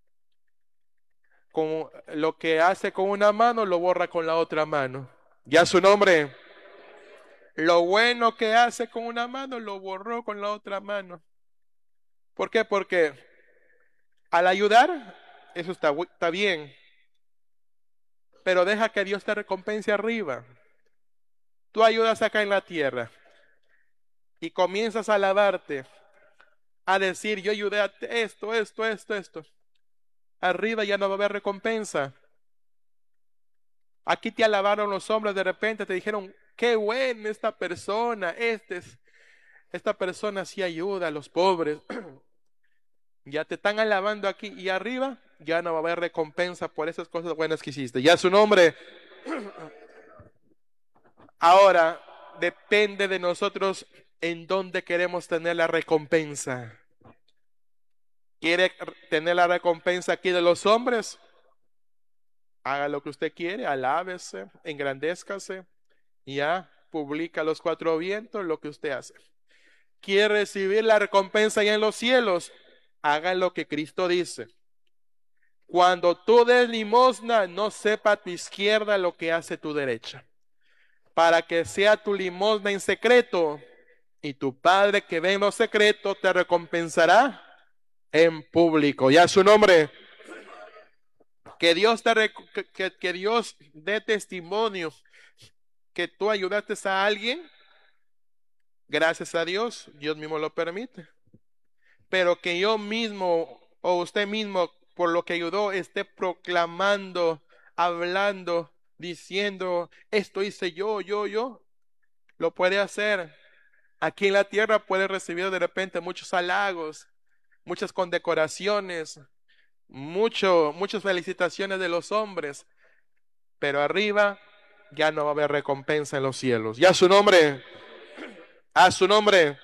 Con lo que hace con una mano, lo borra con la otra mano. Ya su nombre. Lo bueno que hace con una mano, lo borró con la otra mano. ¿Por qué? Porque al ayudar, eso está bien. Pero deja que Dios te recompense arriba. Tú ayudas acá en la tierra y comienzas a alabarte, a decir, yo ayudé a esto. Arriba ya no va a haber recompensa. Aquí te alabaron los hombres, de repente te dijeron, qué buena esta persona, esta persona sí ayuda a los pobres. Ya te están alabando aquí y arriba ya no va a haber recompensa por esas cosas buenas que hiciste. Ya su nombre. Ahora depende de nosotros en dónde queremos tener la recompensa. ¿Quiere tener la recompensa aquí de los hombres? Haga lo que usted quiere, alábese, engrandézcase, ya publica a los cuatro vientos lo que usted hace. ¿Quiere recibir la recompensa allá en los cielos? Haga lo que Cristo dice. Cuando tú des limosna, no sepa tu izquierda lo que hace tu derecha, para que sea tu limosna en secreto, y tu Padre que ve en lo secreto te recompensará en público. Ya su nombre. Que Dios que Dios dé testimonio que tú ayudaste a alguien. Gracias a Dios, Dios mismo lo permite. Pero que yo mismo o usted mismo, por lo que ayudó, esté proclamando, hablando, diciendo, esto hice yo, lo puede hacer. Aquí en la tierra puede recibir de repente muchos halagos, muchas condecoraciones, muchas felicitaciones de los hombres, pero arriba ya no va a haber recompensa en los cielos. Ya su nombre, a su nombre.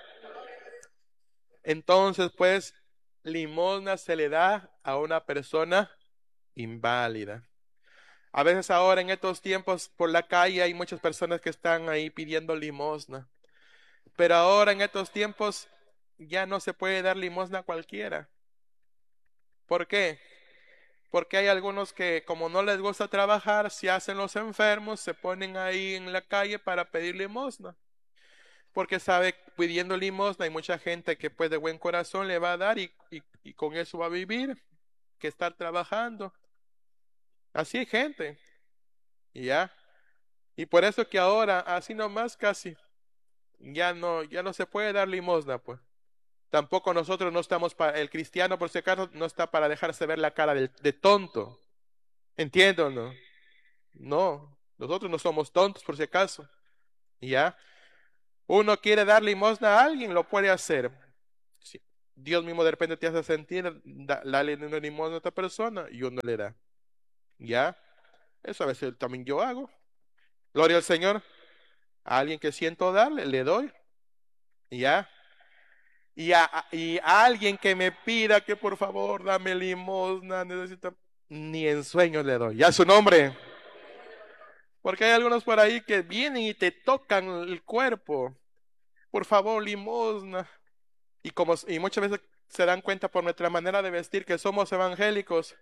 Entonces, pues, limosna se le da a una persona inválida. A veces ahora en estos tiempos por la calle hay muchas personas que están ahí pidiendo limosna. Pero ahora en estos tiempos ya no se puede dar limosna a cualquiera. ¿Por qué? Porque hay algunos que como no les gusta trabajar, se hacen los enfermos, se ponen ahí en la calle para pedir limosna. Porque sabe, pidiendo limosna hay mucha gente que pues de buen corazón le va a dar y con eso va a vivir, que estar trabajando. Así hay gente. Y ya. Y por eso que ahora, así nomás casi, ya no se puede dar limosna, pues. Tampoco nosotros no estamos para, el cristiano por si acaso no está para dejarse ver la cara de tonto. ¿Entiendo o no? No, nosotros no somos tontos por si acaso. ¿Ya? Uno quiere dar limosna a alguien, lo puede hacer. Sí. Dios mismo de repente te hace sentir, dale una limosna a otra persona y uno le da. ¿Ya? Eso a veces también yo hago. Gloria al Señor. A alguien que siento darle, le doy. ¿Ya? Y a alguien que me pida que por favor dame limosna, necesita, ni en sueños le doy. Ya su nombre. Porque hay algunos por ahí que vienen y te tocan el cuerpo. Por favor, limosna. Y muchas veces se dan cuenta por nuestra manera de vestir que somos evangélicos.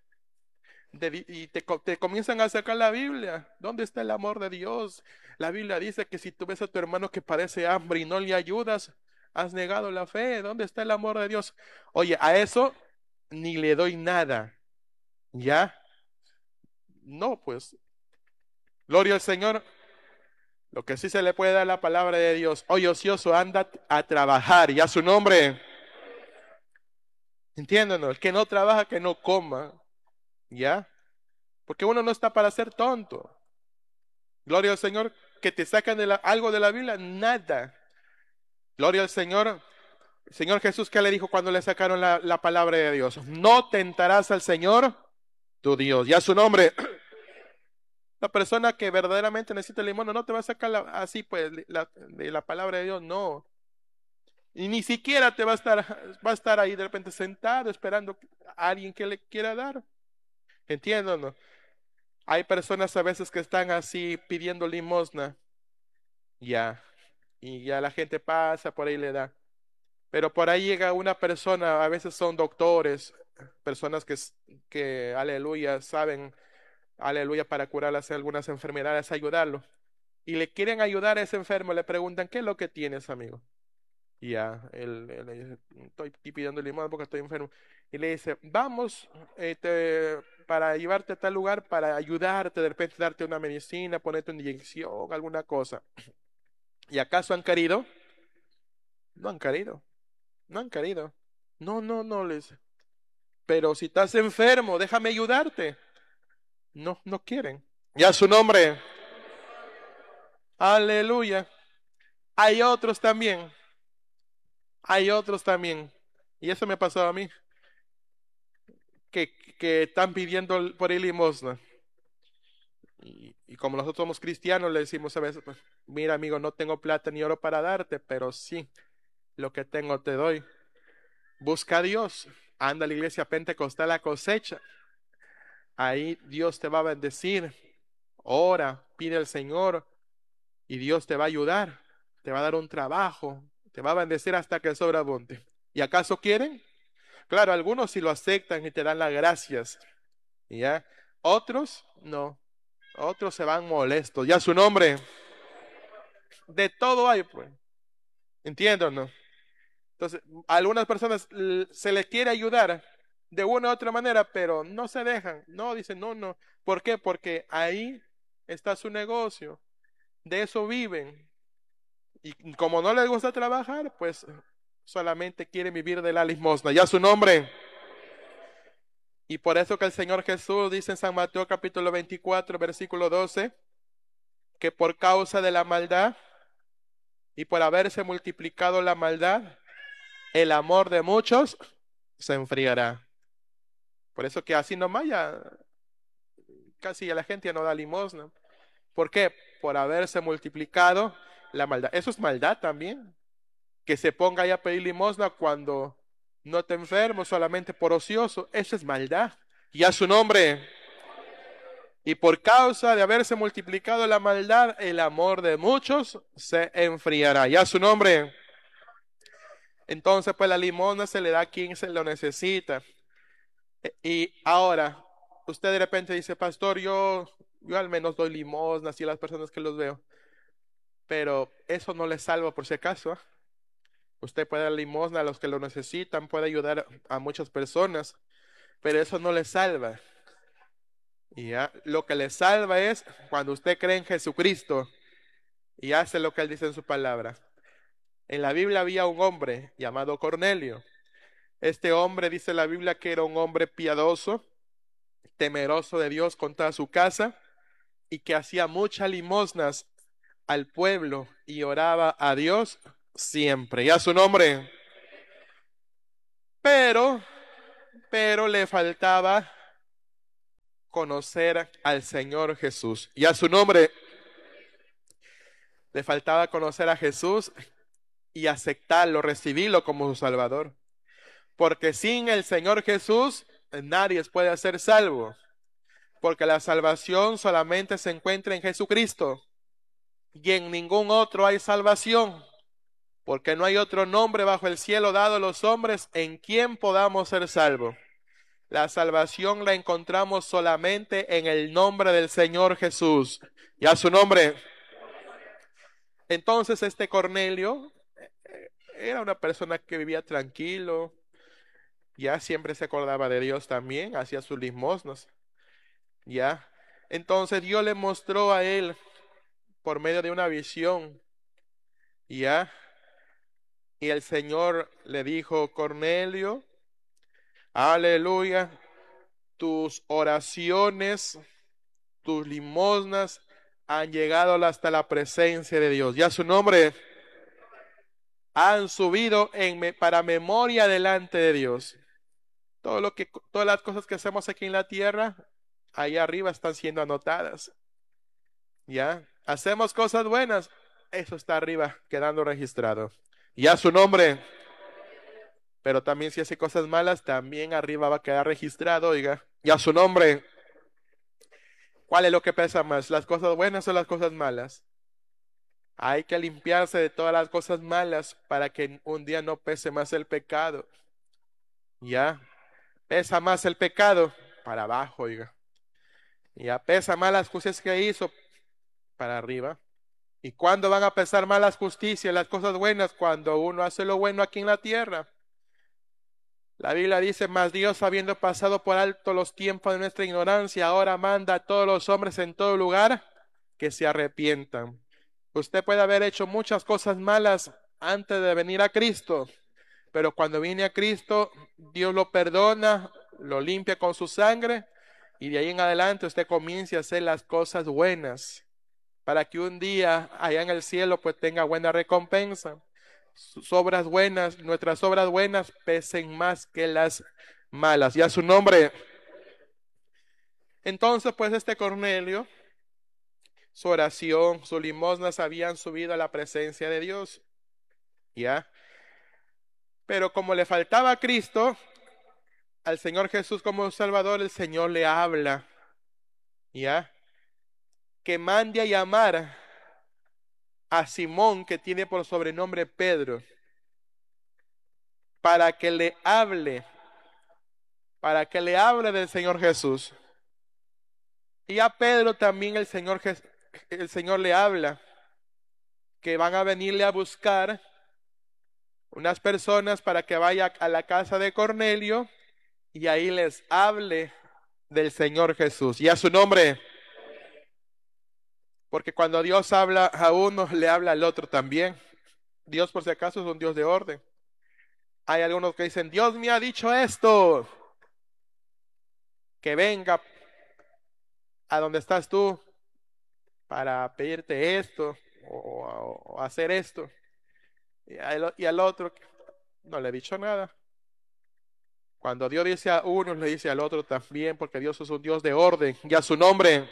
Te comienzan a sacar la Biblia. ¿Dónde está el amor de Dios? La Biblia dice que si tú ves a tu hermano que padece hambre y no le ayudas, has negado la fe. ¿Dónde está el amor de Dios? Oye, a eso ni le doy nada. ¿Ya? No, pues, gloria al Señor. Lo que sí se le puede dar la palabra de Dios. Oye, ocioso, anda a trabajar. Ya su nombre. Entiéndanos. El que no trabaja, que no coma. ¿Ya? Porque uno no está para ser tonto. Gloria al Señor, que te sacan algo de la Biblia, nada. Gloria al Señor. El Señor Jesús, ¿qué le dijo cuando le sacaron la palabra de Dios? No tentarás al Señor, tu Dios. Ya su nombre. La persona que verdaderamente necesita el limón no te va a sacar así, pues, de la palabra de Dios, no. Y ni siquiera va a estar ahí de repente sentado esperando a alguien que le quiera dar. Entiendo, ¿no? Hay personas a veces que están así pidiendo limosna. Ya. Y ya la gente pasa, por ahí le da. Pero por ahí llega una persona, a veces son doctores, personas que aleluya, saben, aleluya, para curarlas algunas enfermedades, ayudarlo. Y le quieren ayudar a ese enfermo, le preguntan, ¿qué es lo que tienes, amigo? Y ya, él le dice, estoy pidiendo limón porque estoy enfermo. Y le dice, vamos para llevarte a tal lugar, para ayudarte, de repente darte una medicina, ponerte una inyección, alguna cosa. ¿Y acaso han querido? No han querido. No han querido. No, no, no les. Pero si estás enfermo, déjame ayudarte. No, no quieren. Ya su nombre. Aleluya. Hay otros también. Hay otros también. Y eso me pasó a mí. Que están pidiendo por ahí limosna. Y como nosotros somos cristianos, le decimos a veces, pues, mira amigo, no tengo plata ni oro para darte, pero sí, lo que tengo te doy. Busca a Dios. Anda a la iglesia pentecostal a cosecha. Ahí Dios te va a bendecir. Ora, pide al Señor y Dios te va a ayudar. Te va a dar un trabajo. Te va a bendecir hasta que sobreabunde. ¿Y acaso quieren? Claro, algunos sí lo aceptan y te dan las gracias. ¿Ya? Otros no. Otros se van molestos. Ya su nombre. De todo hay, pues. ¿Entiendes, no? Entonces, a algunas personas se les quiere ayudar de una u otra manera, pero no se dejan. No, dicen, no, no. ¿Por qué? Porque ahí está su negocio. De eso viven. Y como no les gusta trabajar, pues solamente quieren vivir de la limosna. Ya su nombre. Y por eso que el Señor Jesús dice en San Mateo capítulo 24, versículo 12, que por causa de la maldad y por haberse multiplicado la maldad, el amor de muchos se enfriará. Por eso que así nomás ya casi ya la gente ya no da limosna. ¿Por qué? Por haberse multiplicado la maldad. Eso es maldad también. Que se ponga ahí a pedir limosna cuando no te enfermo, solamente por ocioso. Eso es maldad. Y a su nombre. Y por causa de haberse multiplicado la maldad, el amor de muchos se enfriará. Y a su nombre. Entonces, pues la limosna se le da a quien se lo necesita. Y ahora, usted de repente dice, pastor, yo al menos doy limosna así a las personas que los veo. Pero eso no le salva por si acaso. ¿Ah? Usted puede dar limosna a los que lo necesitan, puede ayudar a muchas personas, pero eso no le salva. Y ya, lo que le salva es cuando usted cree en Jesucristo y hace lo que Él dice en su palabra. En la Biblia había un hombre llamado Cornelio. Este hombre dice la Biblia que era un hombre piadoso, temeroso de Dios con toda su casa y que hacía muchas limosnas al pueblo y oraba a Dios siempre. Ya su nombre. pero le faltaba conocer al Señor Jesús. Y a su nombre le faltaba conocer a Jesús y aceptarlo, recibirlo como su Salvador. Porque sin el Señor Jesús nadie puede ser salvo. Porque la salvación solamente se encuentra en Jesucristo. Y en ningún otro hay salvación. Porque no hay otro nombre bajo el cielo dado a los hombres en quien podamos ser salvos. La salvación la encontramos solamente en el nombre del Señor Jesús. Y a su nombre. Entonces este Cornelio era una persona que vivía tranquilo, ya siempre se acordaba de Dios también, hacía sus limosnas, ya. Entonces Dios le mostró a él por medio de una visión, ya. Y el Señor le dijo, Cornelio, aleluya, tus oraciones, tus limosnas han llegado hasta la presencia de Dios. Ya su nombre han subido para memoria delante de Dios. Todas las cosas que hacemos aquí en la tierra, ahí arriba están siendo anotadas. ¿Ya? Hacemos cosas buenas, eso está arriba quedando registrado. Ya su nombre. Pero también si hace cosas malas, también arriba va a quedar registrado, oiga. Ya su nombre. ¿Cuál es lo que pesa más? ¿Las cosas buenas o las cosas malas? Hay que limpiarse de todas las cosas malas para que un día no pese más el pecado. ¿Ya? Pesa más el pecado para abajo, oiga. Ya pesa más las cosas que hizo para arriba. ¿Y cuándo van a pesar más las justicias, las cosas buenas? Cuando uno hace lo bueno aquí en la tierra. La Biblia dice, mas Dios, habiendo pasado por alto los tiempos de nuestra ignorancia, ahora manda a todos los hombres en todo lugar que se arrepientan. Usted puede haber hecho muchas cosas malas antes de venir a Cristo, pero cuando viene a Cristo, Dios lo perdona, lo limpia con su sangre, y de ahí en adelante usted comience a hacer las cosas buenas, para que un día allá en el cielo pues tenga buena recompensa. Sus obras buenas, nuestras obras buenas pesen más que las malas. Y a su nombre. Entonces pues este Cornelio, su oración, sus limosnas habían subido a la presencia de Dios. ¿Ya? Pero como le faltaba a Cristo, al Señor Jesús como Salvador, el Señor le habla. ¿Ya? Que mande a llamar a Simón, que tiene por sobrenombre Pedro, para que le hable, del Señor Jesús. Y a Pedro también el Señor le habla, que van a venirle a buscar unas personas para que vaya a la casa de Cornelio y ahí les hable del Señor Jesús. Y a su nombre, porque cuando Dios habla a uno, le habla al otro también. Dios, por si acaso, es un Dios de orden. Hay algunos que dicen, Dios me ha dicho esto, que venga a donde estás tú para pedirte esto o hacer esto. Y al otro no le he dicho nada. Cuando Dios dice a uno, le dice al otro también, porque Dios es un Dios de orden. Y a su nombre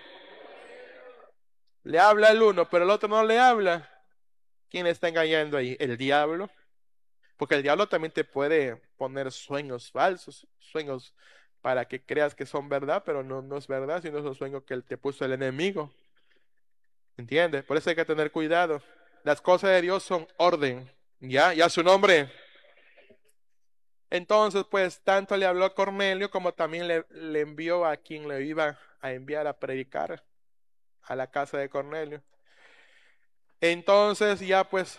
le habla al uno, pero el otro no le habla. ¿Quién está engañando ahí? El diablo. Porque el diablo también te puede poner sueños falsos, sueños para que creas que son verdad, pero no es verdad, sino es un sueño que te puso el enemigo. ¿Entiendes? Por eso hay que tener cuidado. Las cosas de Dios son orden. ¿Ya? ¿Y a su nombre? Entonces, pues, tanto le habló a Cornelio como también le envió a quien le iba a enviar a predicar a la casa de Cornelio. Entonces, ya pues,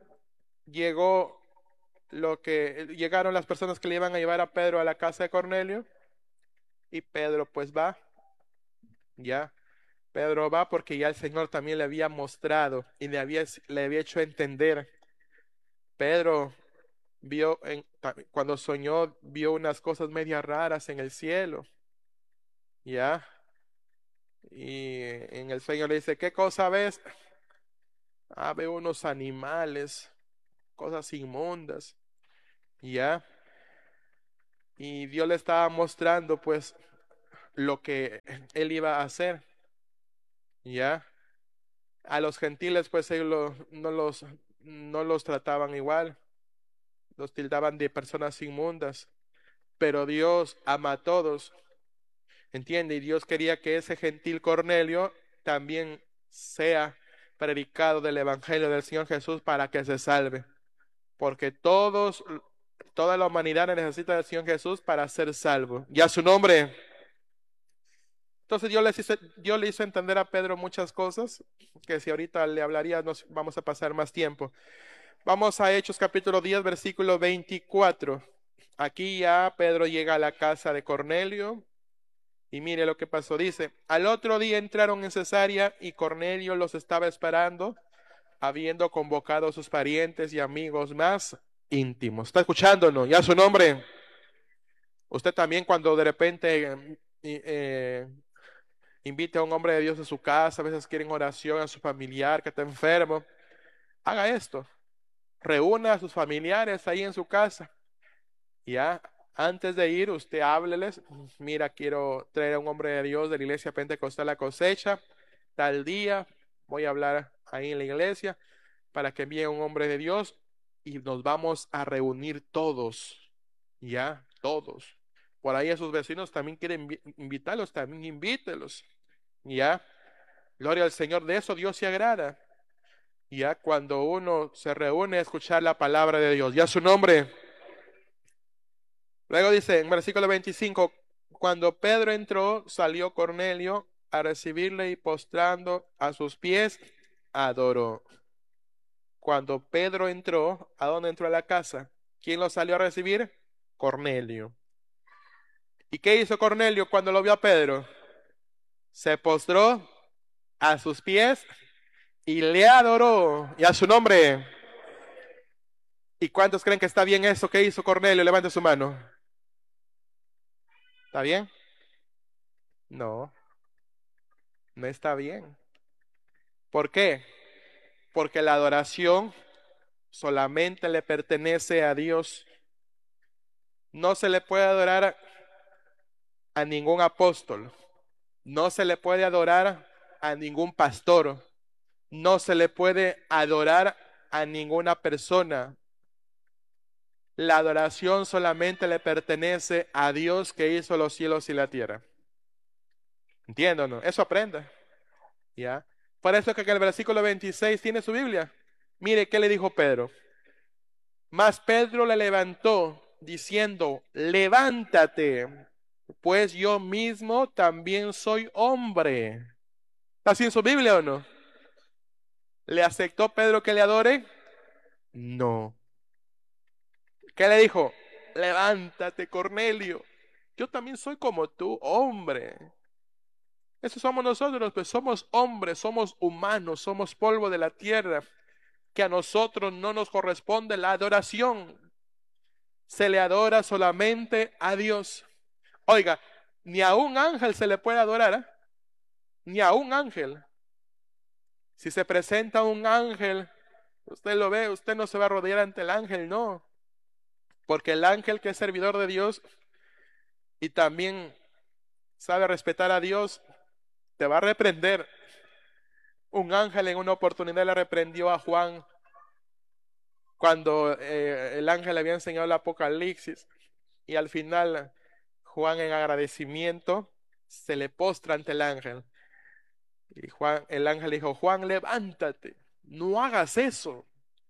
llegaron las personas que le iban a llevar a Pedro a la casa de Cornelio. Y Pedro, pues, va. Ya. Pedro va porque ya el Señor también le había mostrado y le había hecho entender. Pedro cuando soñó, vio unas cosas medias raras en el cielo. ¿Ya? Y en el sueño le dice, ¿qué cosa ves? Ah, veo unos animales, cosas inmundas. ¿Ya? y Dios le estaba mostrando pues lo que él iba a hacer. Ya a los gentiles pues ellos no los trataban igual, los tildaban de personas inmundas, pero Dios ama a todos, entiende, y Dios quería que ese gentil Cornelio también sea predicado del evangelio del Señor Jesús para que se salve, porque toda la humanidad necesita del Señor Jesús para ser salvo. Y a su nombre. Entonces Dios le hizo entender a Pedro muchas cosas, que si ahorita le hablaría nos vamos a pasar más tiempo. Vamos a Hechos capítulo 10, versículo 24. Aquí ya Pedro llega a la casa de Cornelio y mire lo que pasó. Dice, al otro día entraron en Cesarea y Cornelio los estaba esperando, habiendo convocado a sus parientes y amigos más íntimos. ¿Está escuchándonos? Ya su nombre. Usted también cuando de repente invite a un hombre de Dios a su casa, a veces quieren oración a su familiar que está enfermo, haga esto, reúna a sus familiares ahí en su casa y ya antes de ir usted hábleles, mira, quiero traer a un hombre de Dios de la iglesia Pentecostal La Cosecha, tal día voy a hablar ahí en la iglesia para que envíe un hombre de Dios y nos vamos a reunir todos, ya, todos. Por ahí a sus vecinos también quieren invitarlos, también invítelos, ya. Gloria al Señor, de eso Dios se agrada. Ya cuando uno se reúne a escuchar la palabra de Dios, ya su nombre. Luego dice en versículo 25, cuando Pedro entró, salió Cornelio a recibirle y postrando a sus pies, adoró. Cuando Pedro entró, ¿a dónde entró a la casa? ¿Quién lo salió a recibir? Cornelio. ¿Y qué hizo Cornelio cuando lo vio a Pedro? Se postró a sus pies y le adoró. Y a su nombre. ¿Y cuántos creen que está bien eso que hizo Cornelio? Levante su mano. ¿Está bien? No, no está bien. ¿Por qué? Porque la adoración solamente le pertenece a Dios. No se le puede adorar a ningún apóstol. No se le puede adorar a ningún pastor. No se le puede adorar a ninguna persona. La adoración solamente le pertenece a Dios que hizo los cielos y la tierra. ¿Entiendo o no? Eso aprenda. ¿Ya? Por eso que en el versículo 26 tiene su Biblia. Mire qué le dijo Pedro. Mas Pedro le levantó diciendo, levántate, pues yo mismo también soy hombre. ¿Está así en su Biblia o no? ¿Le aceptó Pedro que le adore? No. ¿Qué le dijo? Levántate, Cornelio. Yo también soy como tú, hombre. Eso somos nosotros, pues somos hombres, somos humanos, somos polvo de la tierra, que a nosotros no nos corresponde la adoración. Se le adora solamente a Dios. Oiga, ni a un ángel se le puede adorar, ¿eh? Ni a un ángel. Si se presenta un ángel, usted lo ve, usted no se va a rodear ante el ángel, no. Porque el ángel que es servidor de Dios y también sabe respetar a Dios, te va a reprender. Un ángel en una oportunidad le reprendió a Juan cuando el ángel le había enseñado el Apocalipsis y al final Juan en agradecimiento se le postra ante el ángel. Y el ángel dijo, Juan, levántate, no hagas eso.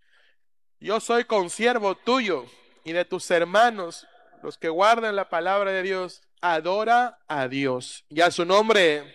Yo soy consiervo tuyo y de tus hermanos, los que guardan la palabra de Dios. Adora a Dios y a su nombre.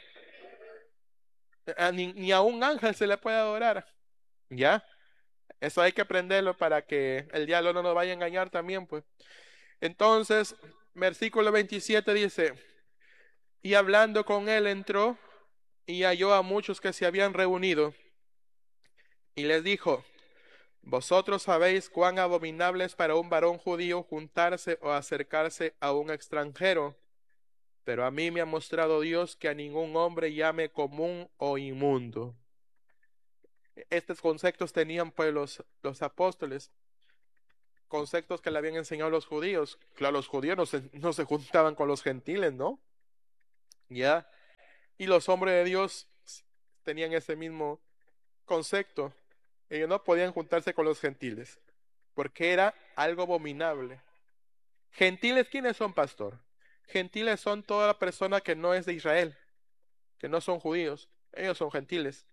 Ni a un ángel se le puede adorar. ¿Ya? Eso hay que aprenderlo para que el diablo no nos vaya a engañar también, pues. Entonces, versículo 27 dice, y hablando con él entró y halló a muchos que se habían reunido y les dijo, vosotros sabéis cuán abominable es para un varón judío juntarse o acercarse a un extranjero, pero a mí me ha mostrado Dios que a ningún hombre llame común o inmundo. Estos conceptos tenían pues los apóstoles. conceptos que le habían enseñado los judíos. Claro, los judíos no se juntaban con los gentiles, ¿no? Ya. Y los hombres de Dios tenían ese mismo concepto. Ellos no podían juntarse con los gentiles, porque era algo abominable. Gentiles, ¿quiénes son, pastor? Gentiles son toda la persona que no es de Israel, que no son judíos. Ellos son gentiles.